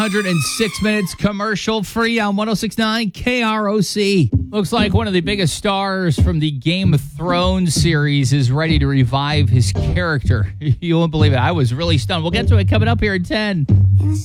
106 minutes commercial free on 106.9 KROC. Looks like one of the biggest stars from the Game of Thrones series is ready to revive his character. You won't believe it. I was really stunned. We'll get to it coming up here at 10.